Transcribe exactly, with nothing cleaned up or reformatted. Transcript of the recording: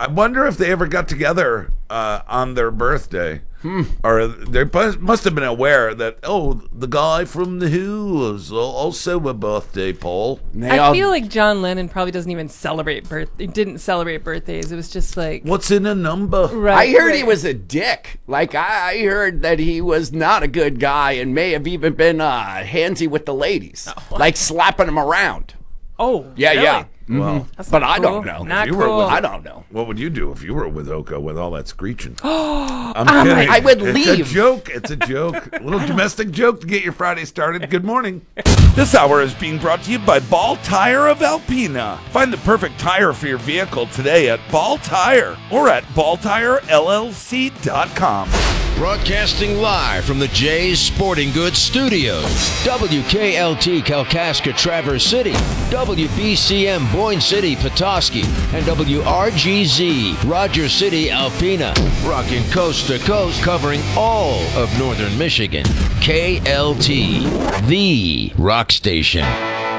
I wonder if they ever got together uh, on their birthday. Hmm. Or they must have been aware that, oh, the guy from The Who was also a birthday, Paul. I all... feel like John Lennon probably doesn't even celebrate birth. He didn't celebrate birthdays. It was just like... What's in a number? Right, I heard right. he was a dick. Like, I heard that he was not a good guy and may have even been uh, handsy with the ladies. Oh, like, slapping them around. Oh, yeah, really? yeah. Mm-hmm. Well, but I cool. don't know. Not if you cool. were with, I don't know. What would you do if you were with Oka with all that screeching? I'm kidding. I would it's leave. It's a joke. It's a joke. A little domestic joke to get your Friday started. Good morning. This hour is being brought to you by Ball Tire of Alpena. Find the perfect tire for your vehicle today at Ball Tire or at ball tire l l c dot com. Broadcasting live from the Jay's Sporting Goods Studios. W K L T Kalkaska Traverse City, W B C M Boyne City Petoskey, and W R G Z Rogers City Alpena. Rocking coast to coast, covering all of northern Michigan. K L T, the rock station.